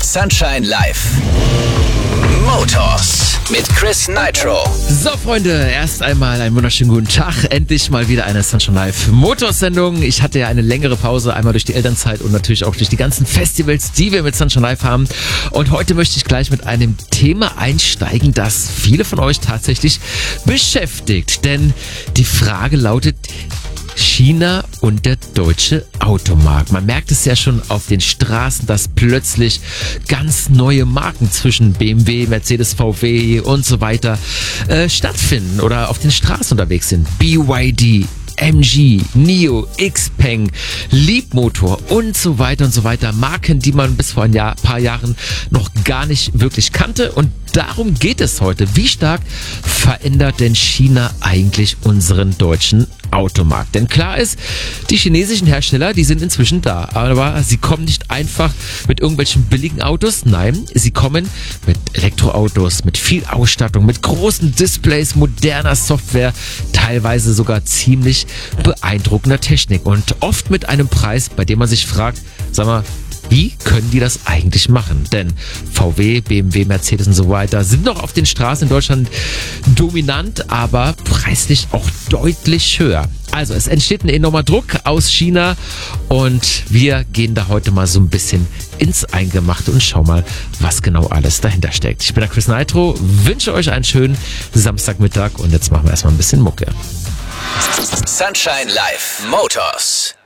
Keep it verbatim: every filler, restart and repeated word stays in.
Sunshine Live. Motors mit Chris Nitro. So Freunde, erst einmal einen wunderschönen guten Tag. Endlich mal wieder eine Sunshine Live Motors-Sendung. Ich hatte ja eine längere Pause, einmal durch die Elternzeit und natürlich auch durch die ganzen Festivals, die wir mit Sunshine Live haben. Und heute möchte ich gleich mit einem Thema einsteigen, das viele von euch tatsächlich beschäftigt. Denn die Frage lautet: China und der deutsche Automarkt. Man merkt es ja schon auf den Straßen, dass plötzlich ganz neue Marken zwischen B M W, Mercedes, V W und so weiter äh, stattfinden oder auf den Straßen unterwegs sind. B Y D, M G, Nio, Xpeng, Leapmotor und so weiter und so weiter. Marken, die man bis vor ein Jahr, paar Jahren noch gar nicht wirklich kannte. Und darum geht es heute. Wie stark verändert denn China eigentlich unseren deutschen Automarkt? Denn klar ist, die chinesischen Hersteller, die sind inzwischen da. Aber sie kommen nicht einfach mit irgendwelchen billigen Autos. Nein, sie kommen mit Elektroautos, mit viel Ausstattung, mit großen Displays, moderner Software, teilweise sogar ziemlich beeindruckender Technik. Und oft mit einem Preis, bei dem man sich fragt, sag mal, wie können die das eigentlich machen? Denn V W, B M W, Mercedes und so weiter sind noch auf den Straßen in Deutschland dominant, aber preislich auch deutlich höher. Also es entsteht ein enormer Druck aus China und wir gehen da heute mal so ein bisschen ins Eingemachte und schauen mal, was genau alles dahinter steckt. Ich bin der Chris Nitro, wünsche euch einen schönen Samstagmittag und jetzt machen wir erstmal ein bisschen Mucke. Sunshine Live Motors.